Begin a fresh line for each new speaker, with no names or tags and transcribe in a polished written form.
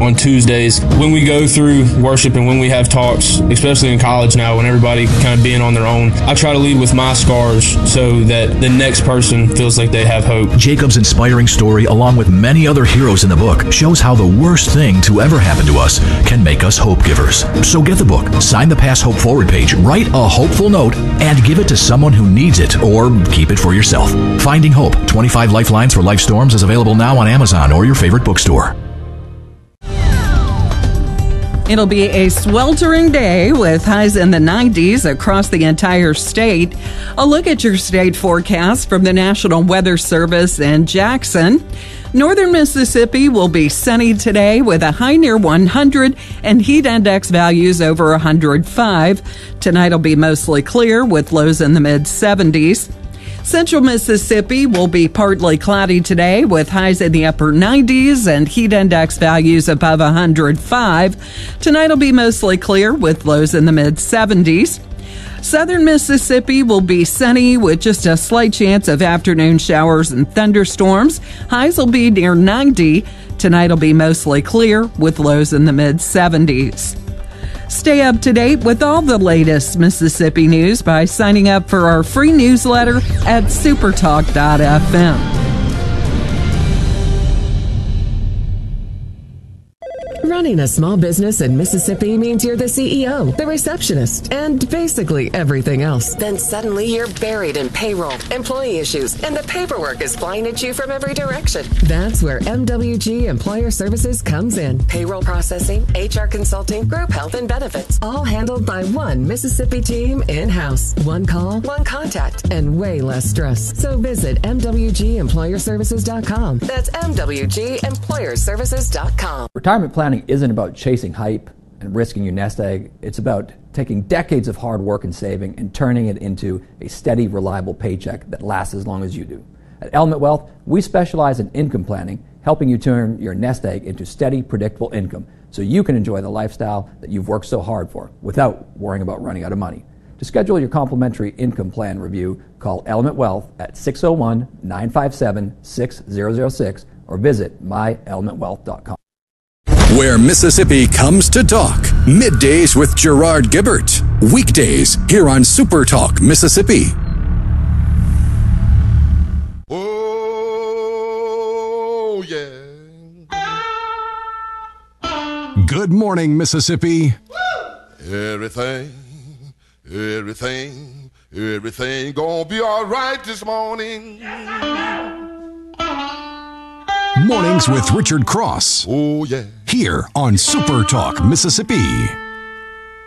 on Tuesdays. When we go through worship and when we have talks, especially in college now, when everybody kind of being on their own, I try to lead with my scars so that the next person feels like they have hope.
Jacob's inspiring story, along with many other heroes in the book, shows how the worst thing to ever happen to us can make us hope givers. So get the book, sign the Pass Hope Forward page, write a hopeful note, and give it to someone who needs it, or keep it for yourself. Finding Hope, 25 Lifelines for Life Storms is available now on Amazon or your favorite bookstore.
It'll be a sweltering day with highs in the 90s across the entire state. A look at your state forecast from the National Weather Service in Jackson. Northern Mississippi will be sunny today with a high near 100 and heat index values over 105. Tonight will be mostly clear with lows in the mid-70s. Central Mississippi will be partly cloudy today with highs in the upper 90s and heat index values above 105. Tonight will be mostly clear with lows in the mid-70s. Southern Mississippi will be sunny with just a slight chance of afternoon showers and thunderstorms. Highs will be near 90. Tonight will be mostly clear with lows in the mid-70s. Stay up to date with all the latest Mississippi news by signing up for our free newsletter at supertalk.fm.
Running a small business in Mississippi means you're the CEO, the receptionist, and basically everything else. Then suddenly you're buried in payroll, employee issues, and the paperwork is flying at you from every direction. That's where MWG Employer Services comes in. Payroll processing, HR consulting, group health and benefits, all handled by one Mississippi team in-house. One call, one contact, and way less stress. So visit MWGEmployerServices.com. That's MWGEmployerServices.com.
Retirement planning isn't about chasing hype and risking your nest egg. It's about taking decades of hard work and saving and turning it into a steady, reliable paycheck that lasts as long as you do. At Element Wealth, we specialize in income planning, helping you turn your nest egg into steady, predictable income so you can enjoy the lifestyle that you've worked so hard for without worrying about running out of money. To schedule your complimentary income plan review, call Element Wealth at 601-957-6006 or visit myelementwealth.com.
Where Mississippi comes to talk. Middays with Gerard Gibbert. Weekdays here on Super Talk Mississippi.
Oh, yeah.
Good morning, Mississippi.
Everything gonna be all right this morning.
Mornings with Richard Cross.
Oh, yeah.
Here on Super Talk Mississippi.